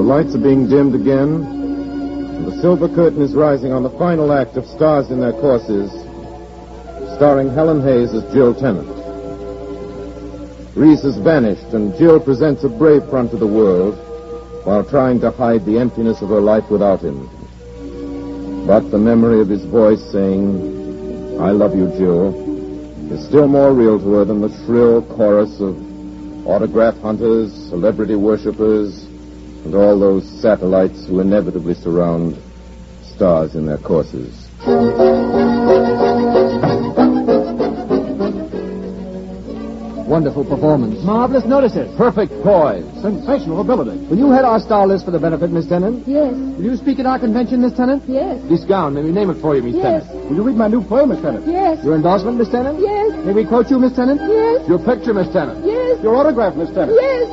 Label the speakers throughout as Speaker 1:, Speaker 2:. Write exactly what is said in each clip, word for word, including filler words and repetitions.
Speaker 1: lights are being dimmed again, and the silver curtain is rising on the final act of Stars in Their Courses, starring Helen Hayes as Jill Tennant. Reese has vanished, and Jill presents a brave front to the world while trying to hide the emptiness of her life without him. But the memory of his voice saying, "I love you, Jill," is still more real to her than the shrill chorus of autograph hunters, celebrity worshippers, and all those satellites who inevitably surround Stars in Their Courses.
Speaker 2: Wonderful performance.
Speaker 3: Marvelous notices.
Speaker 2: Perfect poise.
Speaker 3: Sensational ability.
Speaker 2: Will you head our star list for the benefit, Miss Tennant?
Speaker 4: Yes.
Speaker 3: Will you speak at our convention, Miss Tennant?
Speaker 4: Yes.
Speaker 3: This gown, may we name it for you, Miss
Speaker 4: Yes.
Speaker 3: Tennant? Will you read my new play, Miss Tennant?
Speaker 4: Yes.
Speaker 2: Your endorsement, Miss Tennant?
Speaker 4: Yes.
Speaker 3: May we quote you, Miss Tennant?
Speaker 4: Yes.
Speaker 3: Your picture, Miss Tennant?
Speaker 4: Yes.
Speaker 3: Your autograph, Miss Tennant?
Speaker 4: Yes.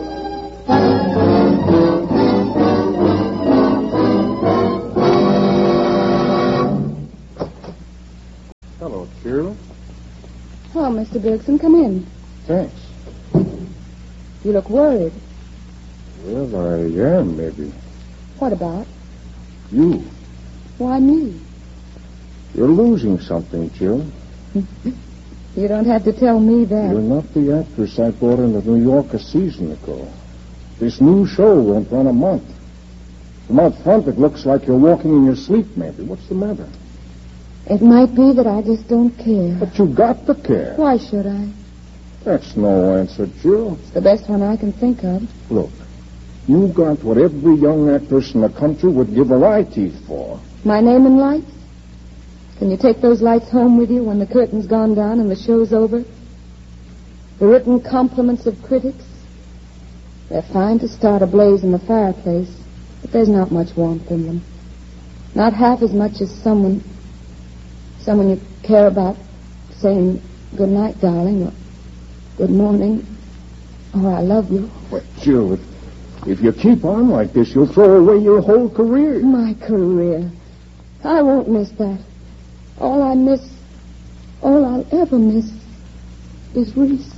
Speaker 1: Hello, Jill.
Speaker 4: Oh, Mister Bergson, come in.
Speaker 1: Thanks.
Speaker 4: You look worried.
Speaker 1: Well, I am, maybe.
Speaker 4: What about?
Speaker 1: You.
Speaker 4: Why me?
Speaker 1: You're losing something, Jill.
Speaker 4: You don't have to tell me that.
Speaker 1: You're not the actress I brought into New York a season ago. This new show won't run a month. From out front, it looks like you're walking in your sleep, maybe. What's the matter?
Speaker 4: It might be that I just don't care.
Speaker 1: But you got to care.
Speaker 4: Why should I?
Speaker 1: That's no answer, Jill.
Speaker 4: It's the best one I can think of.
Speaker 1: Look, you got what every young actress in the country would give her eye teeth for.
Speaker 4: My name and lights? Can you take those lights home with you when the curtain's gone down and the show's over? The written compliments of critics? They're fine to start a blaze in the fireplace, but there's not much warmth in them. Not half as much as someone, someone you care about saying, "Good night, darling," or "Good morning," or "I love you."
Speaker 1: But, Jill, if, if you keep on like this, you'll throw away your whole career.
Speaker 4: My career. I won't miss that. All I miss, all I'll ever miss, is Reese.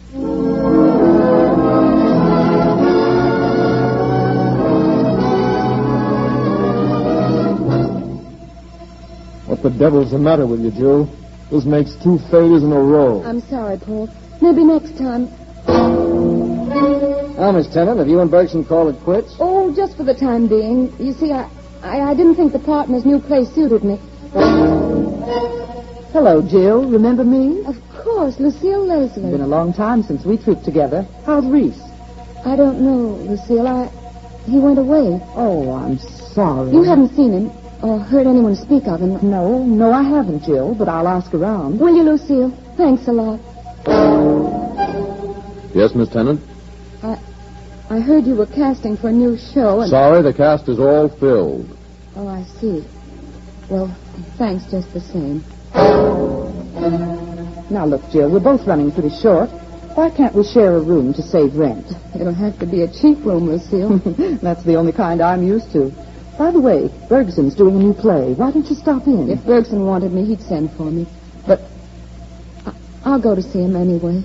Speaker 2: What the devil's the matter with you, Jill? This makes two failures in a row.
Speaker 4: I'm sorry, Paul. Maybe next time.
Speaker 2: Now, Miss Tennant, have you and Bergson called it quits?
Speaker 4: Oh, just for the time being. You see, I, I, I didn't think the part in his new play suited me.
Speaker 5: Hello, Jill. Remember me?
Speaker 4: Of course, Lucille Leslie.
Speaker 5: It's been a long time since we trooped together. How's Reese?
Speaker 4: I don't know, Lucille. I... He went away.
Speaker 5: Oh, I'm sorry.
Speaker 4: You haven't seen him or heard anyone speak of him?
Speaker 5: No, no, I haven't, Jill, but I'll ask around.
Speaker 4: Will you, Lucille? Thanks a lot.
Speaker 1: Yes, Miss Tennant?
Speaker 4: I... I heard you were casting for a new show and...
Speaker 1: Sorry, the cast is all filled.
Speaker 4: Oh, I see. Well, thanks just the same.
Speaker 5: Now, look, Jill, we're both running pretty short. Why can't we share a room to save rent?
Speaker 4: It'll have to be a cheap room, Lucille.
Speaker 5: That's the only kind I'm used to. By the way, Bergson's doing a new play. Why don't you stop in?
Speaker 4: If Bergson wanted me, he'd send for me. But I- I'll go to see him anyway.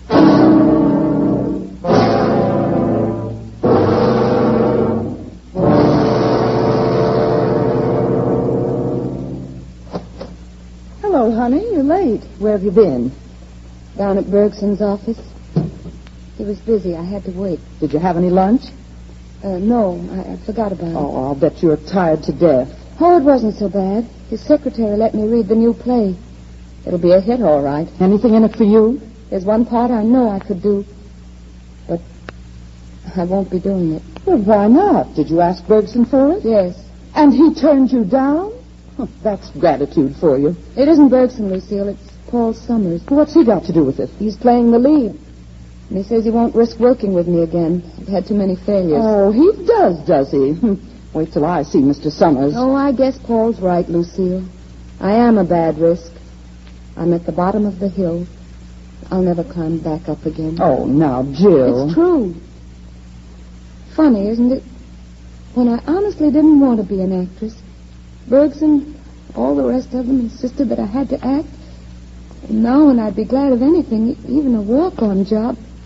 Speaker 5: Hello, honey. You're late. Where have you been?
Speaker 4: Down at Bergson's office. He was busy. I had to wait.
Speaker 5: Did you have any lunch?
Speaker 4: Uh, no, I, I forgot about it.
Speaker 5: Oh, I'll bet you're tired to death.
Speaker 4: Oh, it wasn't so bad. His secretary let me read the new play. It'll be a hit, all right.
Speaker 5: Anything in it for you?
Speaker 4: There's one part I know I could do, but I won't be doing it.
Speaker 5: Well, why not? Did you ask Bergson for it?
Speaker 4: Yes.
Speaker 5: And he turned you down? Huh, that's gratitude for you.
Speaker 4: It isn't Bergson, Lucille. It's Paul Summers.
Speaker 5: What's he got to do with it?
Speaker 4: He's playing the lead. And he says he won't risk working with me again. I've had too many failures.
Speaker 5: Oh, he does, does he? Wait till I see Mister Summers.
Speaker 4: Oh, I guess Paul's right, Lucille. I am a bad risk. I'm at the bottom of the hill. I'll never climb back up again.
Speaker 5: Oh, now, Jill.
Speaker 4: It's true. Funny, isn't it? When I honestly didn't want to be an actress, Bergson, all the rest of them insisted that I had to act. And now when I'd be glad of anything, even a walk-on job,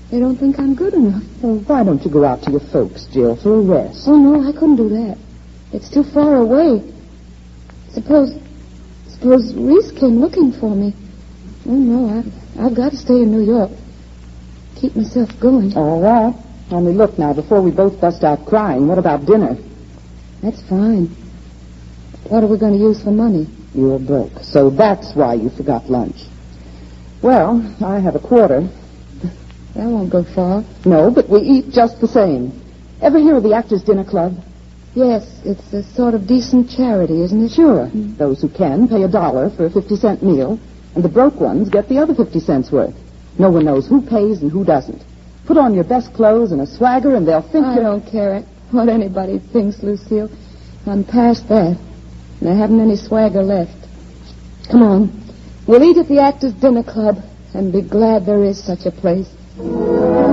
Speaker 4: They don't think I'm good enough.
Speaker 5: Well, why don't you go out to your folks, Jill, for a rest?
Speaker 4: Oh, no, I couldn't do that. It's too far away. Suppose, suppose Reese came looking for me. Oh, no, I've, I've got to stay in New York. Keep myself going.
Speaker 5: All right. Only look now, before we both bust out crying, what about dinner?
Speaker 4: That's fine. What are we going to use for money?
Speaker 5: You're broke, so that's why you forgot lunch. Well, I have a quarter.
Speaker 4: That won't go far.
Speaker 5: No, but we eat just the same. Ever hear of the Actors Dinner Club?
Speaker 4: Yes, it's a sort of decent charity, isn't it?
Speaker 5: Sure. Mm. Those who can pay a dollar for a fifty-cent meal, and the broke ones get the other fifty cents worth. No one knows who pays and who doesn't. Put on your best clothes and a swagger, and they'll think
Speaker 4: I
Speaker 5: you're...
Speaker 4: don't care what anybody thinks, Lucille. I'm past that, and I haven't any swagger left. Come on. We'll eat at the Actors Dinner Club and be glad there is such a place.